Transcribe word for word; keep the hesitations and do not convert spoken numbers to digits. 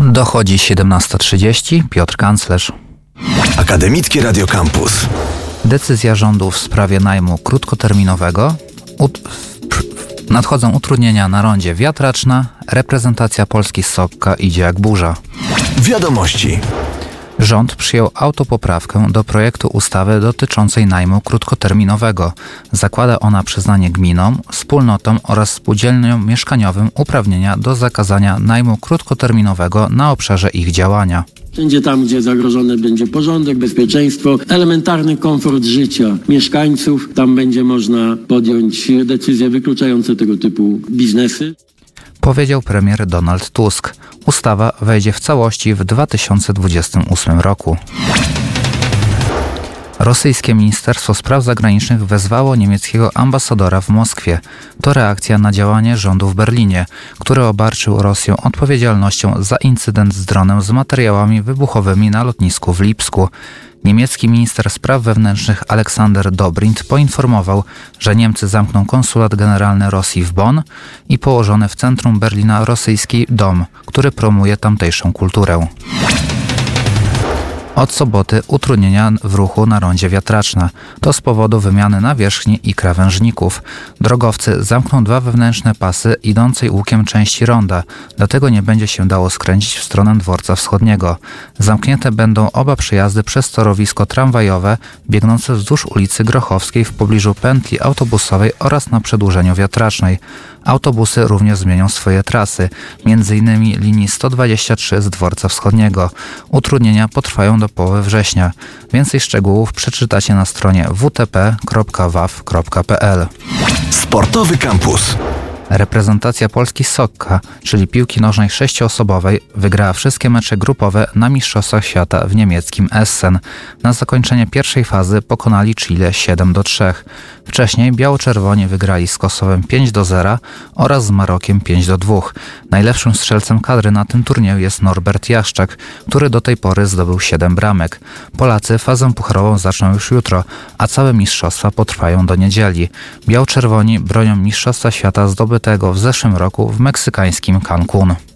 Dochodzi siedemnasta trzydzieści. Piotr Kanclerz. Akademickie Radio Campus. Decyzja rządu w sprawie najmu krótkoterminowego. Ut- nadchodzą utrudnienia na rondzie Wiatraczna. Reprezentacja Polski z Sokka idzie jak burza. Wiadomości. Rząd przyjął autopoprawkę do projektu ustawy dotyczącej najmu krótkoterminowego. Zakłada ona przyznanie gminom, wspólnotom oraz spółdzielniom mieszkaniowym uprawnienia do zakazania najmu krótkoterminowego na obszarze ich działania. Wszędzie tam, gdzie zagrożony będzie porządek, bezpieczeństwo, elementarny komfort życia mieszkańców, tam będzie można podjąć decyzje wykluczające tego typu biznesy. Powiedział premier Donald Tusk. Ustawa wejdzie w całości w dwa tysiące dwudziestym ósmym roku. Rosyjskie Ministerstwo Spraw Zagranicznych wezwało niemieckiego ambasadora w Moskwie. To reakcja na działanie rządu w Berlinie, który obarczył Rosję odpowiedzialnością za incydent z dronem z materiałami wybuchowymi na lotnisku w Lipsku. Niemiecki minister spraw wewnętrznych Aleksander Dobrindt poinformował, że Niemcy zamkną konsulat generalny Rosji w Bonn i położony w centrum Berlina rosyjski dom, który promuje tamtejszą kulturę. Od soboty utrudnienia w ruchu na rondzie Wiatraczna. To z powodu wymiany nawierzchni i krawężników. Drogowcy zamkną dwa wewnętrzne pasy idącej łukiem części ronda, dlatego nie będzie się dało skręcić w stronę dworca wschodniego. Zamknięte będą oba przejazdy przez torowisko tramwajowe biegnące wzdłuż ulicy Grochowskiej w pobliżu pętli autobusowej oraz na przedłużeniu Wiatracznej. Autobusy również zmienią swoje trasy, między innymi linii sto dwadzieścia trzy z dworca wschodniego. Utrudnienia potrwają do połowy września. Więcej szczegółów przeczytacie na stronie w t p kropka w a f kropka p l. Sportowy Campus. Reprezentacja Polski z Sokka, czyli piłki nożnej sześcioosobowej, wygrała wszystkie mecze grupowe na Mistrzostwach Świata w niemieckim Essen. Na zakończenie pierwszej fazy pokonali Chile siedem do trzech. Wcześniej biało-czerwoni wygrali z Kosowem pięć do zera oraz z Marokiem pięć do dwóch. Najlepszym strzelcem kadry na tym turnieju jest Norbert Jaszczak, który do tej pory zdobył siedem bramek. Polacy fazę pucharową zaczną już jutro, a całe mistrzostwa potrwają do niedzieli. Biało-czerwoni bronią Mistrzostwa Świata zdobytego w zeszłym roku w meksykańskim Cancún.